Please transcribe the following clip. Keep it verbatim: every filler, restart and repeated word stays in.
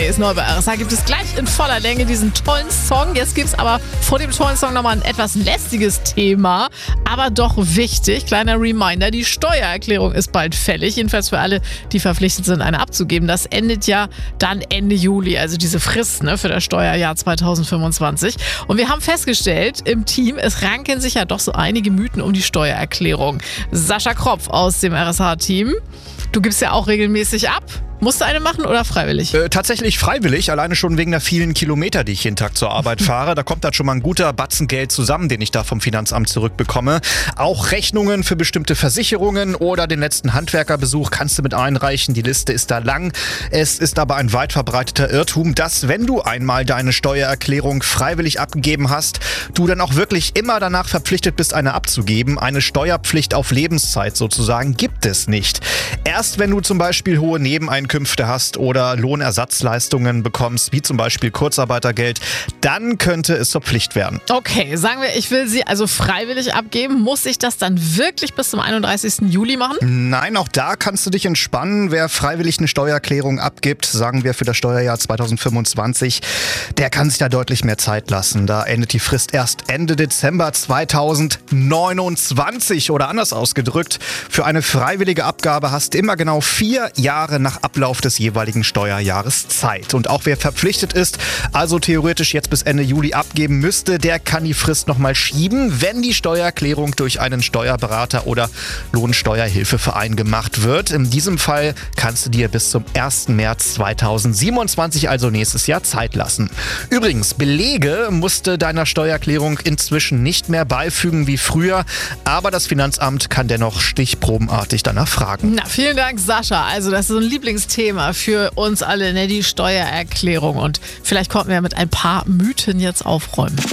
ist neu bei R S H. Gibt es gleich in voller Länge diesen tollen Song. Jetzt gibt es aber vor dem tollen Song nochmal ein etwas lästiges Thema, aber doch wichtig. Kleiner Reminder, die Steuererklärung ist bald fällig. Jedenfalls für alle, die verpflichtet sind, eine abzugeben. Das endet ja dann Ende Juli, also diese Frist ne, für das Steuerjahr zweitausendfünfundzwanzig. Und wir haben festgestellt im Team, es ranken sich ja doch so einige Mythen um die Steuererklärung. Sascha Kropf aus dem R S H-Team. Du gibst ja auch regelmäßig ab. Musst du eine machen oder freiwillig? Äh, tatsächlich freiwillig, alleine schon wegen der vielen Kilometer, die ich jeden Tag zur Arbeit fahre. Da kommt dann schon mal ein guter Batzen Geld zusammen, den ich da vom Finanzamt zurückbekomme. Auch Rechnungen für bestimmte Versicherungen oder den letzten Handwerkerbesuch kannst du mit einreichen. Die Liste ist da lang. Es ist aber ein weit verbreiteter Irrtum, dass wenn du einmal deine Steuererklärung freiwillig abgegeben hast, du dann auch wirklich immer danach verpflichtet bist, eine abzugeben. Eine Steuerpflicht auf Lebenszeit sozusagen gibt es nicht. Erst wenn du zum Beispiel hohe Nebeneinkünfte hast oder Lohnersatzleistungen bekommst, wie zum Beispiel Kurzarbeitergeld, dann könnte es zur Pflicht werden. Okay, sagen wir, ich will sie also freiwillig abgeben. Muss ich das dann wirklich bis zum einunddreißigsten Juli machen? Nein, auch da kannst du dich entspannen. Wer freiwillig eine Steuererklärung abgibt, sagen wir für das Steuerjahr zweitausendfünfundzwanzig, der kann sich da deutlich mehr Zeit lassen. Da endet die Frist erst Ende Dezember zweitausendneunundzwanzig oder anders ausgedrückt. Für eine freiwillige Abgabe hast du immer genau vier Jahre nach Ablauf des jeweiligen Steuerjahres Zeit. Und auch wer verpflichtet ist, also theoretisch jetzt bis Ende Juli abgeben müsste, der kann die Frist nochmal schieben, wenn die Steuererklärung durch einen Steuerberater oder Lohnsteuerhilfeverein gemacht wird. In diesem Fall kannst du dir bis zum ersten März zweitausendsiebenundzwanzig, also nächstes Jahr, Zeit lassen. Übrigens, Belege musst du deiner Steuererklärung inzwischen nicht mehr beifügen wie früher, aber das Finanzamt kann dennoch stichprobenartig danach fragen. Na, vielen Dank, Sascha. Also das ist so ein Lieblingsthema für uns alle, ne? Die Steuererklärung. Und vielleicht konnten wir mit ein paar Mythen jetzt aufräumen.